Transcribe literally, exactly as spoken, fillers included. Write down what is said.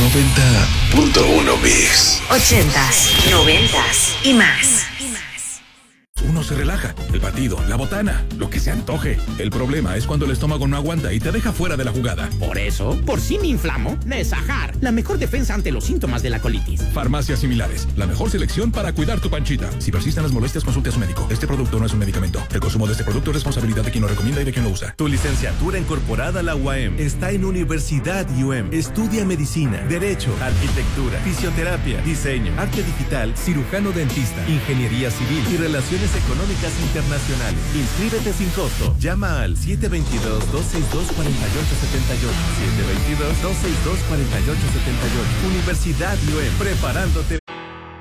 noventa punto uno Mix. Ochentas, noventas y más. Uno se relaja, el batido, la botana, lo que se antoje. El problema es cuando el estómago no aguanta y te deja fuera de la jugada. Por eso, por si me inflamo, Nesajar, la mejor defensa ante los síntomas de la colitis. Farmacias similares, la mejor selección para cuidar tu panchita. Si persisten las molestias, consulte a su médico. Este producto no es un medicamento. El consumo de este producto es responsabilidad de quien lo recomienda y de quien lo usa. Tu licenciatura incorporada a la U A M está en Universidad U E M. Estudia medicina, derecho, arquitectura, fisioterapia, diseño, arte digital, cirujano dentista, ingeniería civil y relaciones económicas internacionales. Inscríbete sin costo. Llama al siete dos dos, dos seis dos, cuatro ocho siete ocho. siete dos dos, dos seis dos, cuatro ocho siete ocho. Universidad U E M. Preparándote.